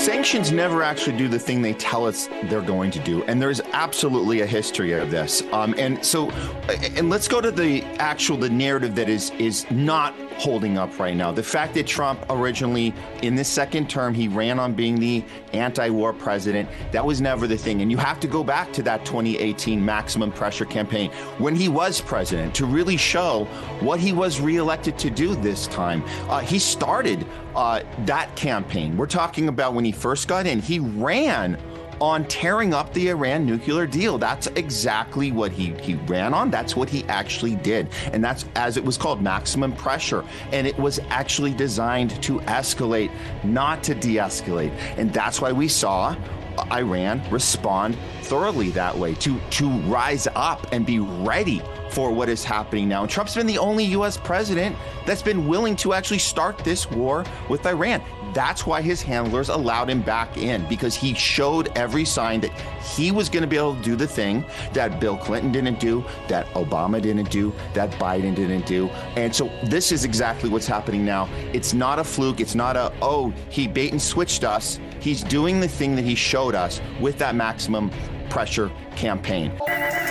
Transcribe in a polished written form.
sanctions never actually do the thing they tell us they're going to do. And there's absolutely a history of this. And let's go to the narrative that is not holding up right now. The fact that Trump originally, in this second term, he ran on being the anti-war president, that was never the thing. And you have to go back to that 2018 maximum pressure campaign when he was president to really show what he was reelected to do this time. He started that campaign. We're talking about when he first got in, he ran on tearing up the Iran nuclear deal. That's exactly what he ran on. That's what he actually did. And that's, as it was called, maximum pressure. And it was actually designed to escalate, not to de-escalate. And that's why we saw Iran respond thoroughly that way, to rise up and be ready for what is happening now. And Trump's been the only U.S. president that's been willing to actually start this war with Iran. That's why his handlers allowed him back in, because he showed every sign that he was going to be able to do the thing that Bill Clinton didn't do, that Obama didn't do, that Biden didn't do. And so this is exactly what's happening now. It's not a fluke. It's not he bait and switched us. He's doing the thing that he showed us with that maximum pressure campaign.